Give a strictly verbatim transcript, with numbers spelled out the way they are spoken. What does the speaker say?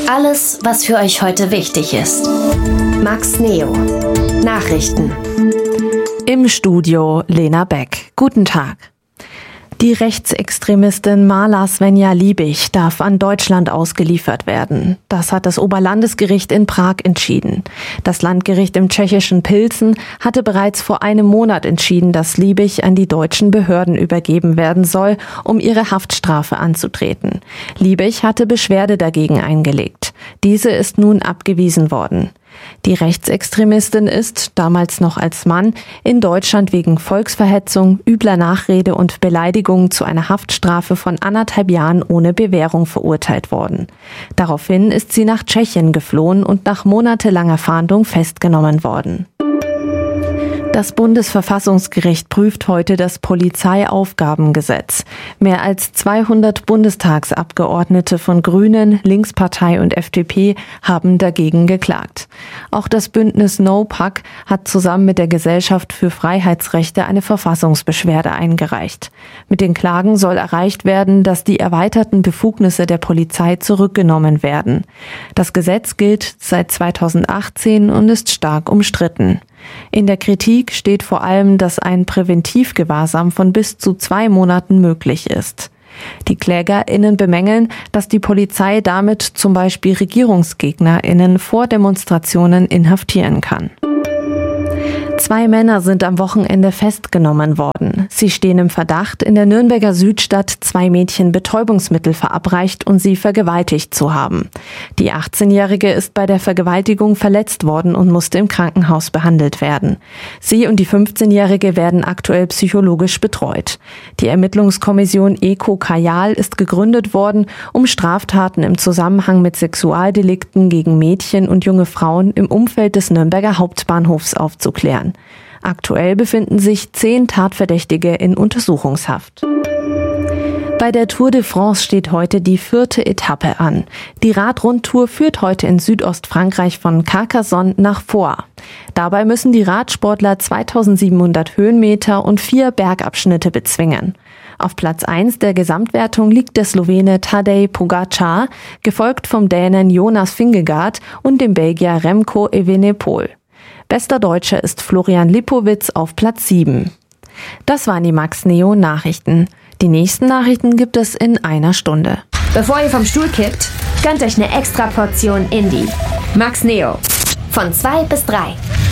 Alles, was für euch heute wichtig ist. Max Neo. Nachrichten. Im Studio Lena Beck. Guten Tag. Die Rechtsextremistin Marla Svenja Liebig darf an Deutschland ausgeliefert werden. Das hat das Oberlandesgericht in Prag entschieden. Das Landgericht im tschechischen Pilsen hatte bereits vor einem Monat entschieden, dass Liebig an die deutschen Behörden übergeben werden soll, um ihre Haftstrafe anzutreten. Liebig hatte Beschwerde dagegen eingelegt. Diese ist nun abgewiesen worden. Die Rechtsextremistin ist, damals noch als Mann, in Deutschland wegen Volksverhetzung, übler Nachrede und Beleidigung zu einer Haftstrafe von anderthalb Jahren ohne Bewährung verurteilt worden. Daraufhin ist sie nach Tschechien geflohen und nach monatelanger Fahndung festgenommen worden. Das Bundesverfassungsgericht prüft heute das Polizeiaufgabengesetz. Mehr als zweihundert Bundestagsabgeordnete von Grünen, Linkspartei und F D P haben dagegen geklagt. Auch das Bündnis NoPac hat zusammen mit der Gesellschaft für Freiheitsrechte eine Verfassungsbeschwerde eingereicht. Mit den Klagen soll erreicht werden, dass die erweiterten Befugnisse der Polizei zurückgenommen werden. Das Gesetz gilt seit zweitausendachtzehn und ist stark umstritten. In der Kritik steht vor allem, dass ein Präventivgewahrsam von bis zu zwei Monaten möglich ist. Die KlägerInnen bemängeln, dass die Polizei damit zum Beispiel RegierungsgegnerInnen vor Demonstrationen inhaftieren kann. Zwei Männer sind am Wochenende festgenommen worden. Sie stehen im Verdacht, in der Nürnberger Südstadt zwei Mädchen Betäubungsmittel verabreicht und sie vergewaltigt zu haben. Die achtzehnjährige ist bei der Vergewaltigung verletzt worden und musste im Krankenhaus behandelt werden. Sie und die fünfzehnjährige werden aktuell psychologisch betreut. Die Ermittlungskommission ECO-Kajal ist gegründet worden, um Straftaten im Zusammenhang mit Sexualdelikten gegen Mädchen und junge Frauen im Umfeld des Nürnberger Hauptbahnhofs aufzuklären. Aktuell befinden sich zehn Tatverdächtige in Untersuchungshaft. Bei der Tour de France steht heute die vierte Etappe an. Die Radrundtour führt heute in Südostfrankreich von Carcassonne nach Foix. Dabei müssen die Radsportler zweitausendsiebenhundert Höhenmeter und vier Bergabschnitte bezwingen. Auf Platz eins der Gesamtwertung liegt der Slowene Tadej Pogačar, gefolgt vom Dänen Jonas Vingegaard und dem Belgier Remco Evenepoel. Bester Deutscher ist Florian Lipowitz auf Platz sieben. Das waren die Max Neo Nachrichten. Die nächsten Nachrichten gibt es in einer Stunde. Bevor ihr vom Stuhl kippt, gönnt euch eine extra Portion Indie. Max Neo. Von zwei bis drei.